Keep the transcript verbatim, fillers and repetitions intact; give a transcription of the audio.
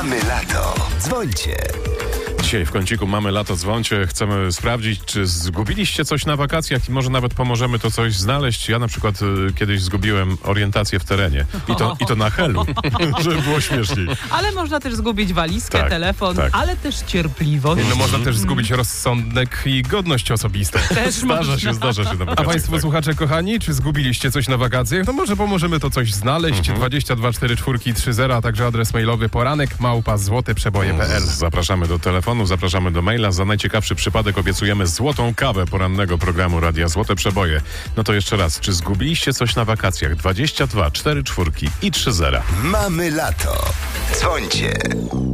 Mamy lato. Dzwońcie. Dzisiaj w kąciku Mamy lato, dzwońcie. Chcemy sprawdzić, czy zgubiliście coś na wakacjach i może nawet pomożemy to coś znaleźć. Ja na przykład y, kiedyś zgubiłem orientację w terenie. I to, i to na Helu, żeby było śmieszniej. Ale można też zgubić walizkę, Tak, telefon, tak. ale też cierpliwość. No można też zgubić rozsądek i godność osobiste. Też Zdarza się, zdarza się na A wakacjach. państwo tak. słuchacze kochani, czy zgubiliście coś na wakacjach? To może pomożemy to coś znaleźć. Mhm. dwadzieścia dwa cztery cztery trzy zero, a także adres mailowy poranek małpa złote przeboje kropka p l. Zapraszamy do telefonu, zapraszamy do maila. Za najciekawszy przypadek obiecujemy złotą kawę porannego programu Radia Złote Przeboje. No to jeszcze raz, czy zgubiliście coś na wakacjach? dwadzieścia dwa cztery cztery i trzy zero. Mamy lato. Dzwońcie.